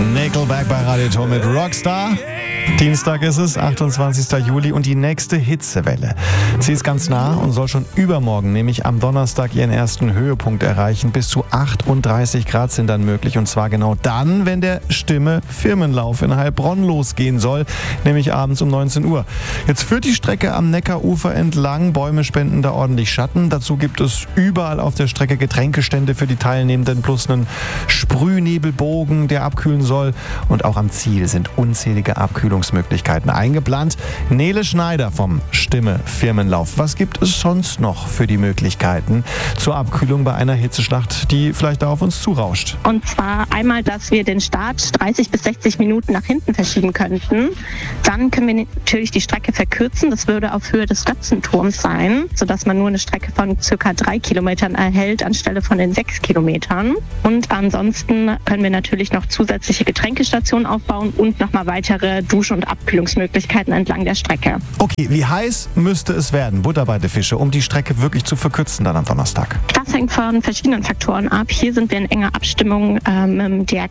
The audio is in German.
Nickelback bei Radio Tor mit Rockstar. Dienstag ist es, 28. Juli und die nächste Hitzewelle. Sie ist ganz nah und soll schon übermorgen, nämlich am Donnerstag, ihren ersten Höhepunkt erreichen. Bis zu 38 Grad sind dann möglich und zwar genau dann, wenn der Stimme-Firmenlauf in Heilbronn losgehen soll, nämlich abends um 19 Uhr. Jetzt führt die Strecke am Neckarufer entlang, Bäume spenden da ordentlich Schatten. Dazu gibt es überall auf der Strecke Getränkestände für die Teilnehmenden plus einen Sprühnebelbogen, der abkühlen soll. Und auch am Ziel sind unzählige Abkühlungsmöglichkeiten eingeplant. Nele Schneider vom Stimme-Firmenlauf. Was gibt es sonst noch für die Möglichkeiten zur Abkühlung bei einer Hitzeschlacht, die vielleicht da auf uns zurauscht? Und zwar einmal, dass wir den Start 30 bis 60 Minuten nach hinten verschieben könnten. Dann können wir natürlich die Strecke verkürzen. Das würde auf Höhe des Götzenturms sein, sodass man nur eine Strecke von ca. 3 Kilometern erhält anstelle von den 6 Kilometern. Und ansonsten können wir natürlich noch zusätzliche Getränkestationen aufbauen und nochmal weitere Dusch- und Abkühlungsmöglichkeiten entlang der Strecke. Okay, wie heiß müsste es werden, Butter bei die Fische, um die Strecke wirklich zu verkürzen dann am Donnerstag? Das hängt von verschiedenen Faktoren ab. Hier sind wir in enger Abstimmung mit dem DRK